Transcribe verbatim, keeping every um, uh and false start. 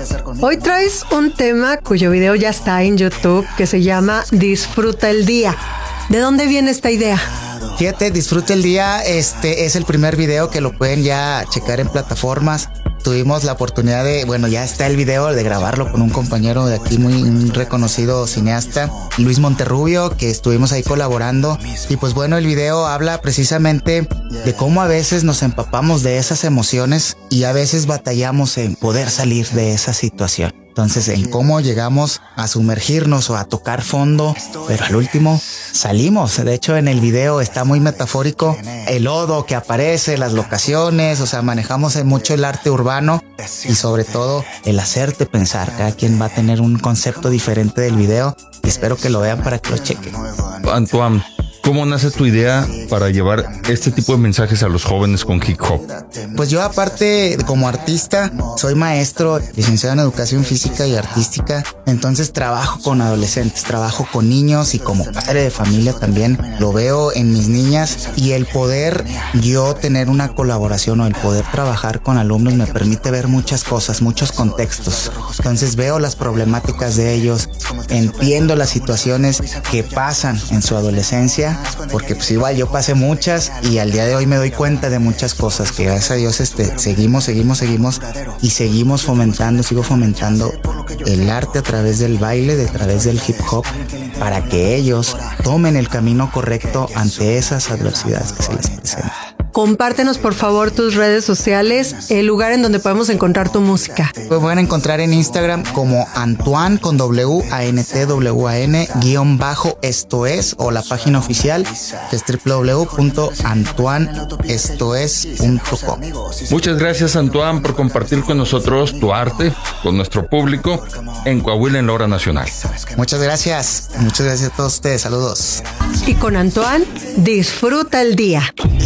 Hoy traes un tema cuyo video ya está en YouTube que se llama Disfruta el Día. ¿De dónde viene esta idea? Fíjate, Disfruta el Día, este es el primer video que lo pueden ya checar en plataformas. Tuvimos la oportunidad de, bueno, ya está el video, de grabarlo con un compañero de aquí, muy un reconocido cineasta, Luis Monterrubio, que estuvimos ahí colaborando. Y pues bueno, el video habla precisamente de cómo a veces nos empapamos de esas emociones y a veces batallamos en poder salir de esa situación. Entonces, en cómo llegamos a sumergirnos o a tocar fondo, pero al último salimos. De hecho, en el video está muy metafórico el lodo que aparece, las locaciones, o sea, manejamos mucho el arte urbano y sobre todo el hacerte pensar. Cada quien va a tener un concepto diferente del video y espero que lo vean para que lo chequen. Antoine, ¿cómo nace tu idea para llevar este tipo de mensajes a los jóvenes con hip hop? Pues yo, aparte, como artista, soy maestro, licenciado en educación física y artística. Entonces trabajo con adolescentes, trabajo con niños y como padre de familia también lo veo en mis niñas. Y el poder yo tener una colaboración o el poder trabajar con alumnos me permite ver muchas cosas, muchos contextos. Entonces veo las problemáticas de ellos, entiendo las situaciones que pasan en su adolescencia, porque pues igual yo pasé muchas y al día de hoy me doy cuenta de muchas cosas que gracias a Dios este, seguimos, seguimos, seguimos y seguimos fomentando, sigo fomentando el arte a través del baile, a través del hip hop, para que ellos tomen el camino correcto ante esas adversidades que se les presentan. Compártenos por favor tus redes sociales, el lugar en donde podemos encontrar tu música. Me pueden encontrar en Instagram como Antoine con W, A N T W A N, guión bajo esto es, o la página oficial que es w w w punto antoine esto es punto com. Muchas gracias, Antoine, por compartir con nosotros tu arte, con nuestro público en Coahuila en la hora nacional. Muchas gracias, muchas gracias a todos ustedes, saludos. Y con Antoine, disfruta el día.